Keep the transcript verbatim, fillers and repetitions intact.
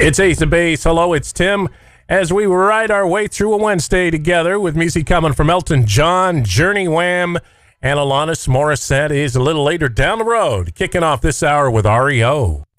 It's Ace of Base. Hello, it's Tim. As we ride our way through a Wednesday together with music coming from Elton John, Journey, Wham, and Alanis Morissette is a little later down the road, kicking off this hour with R E O.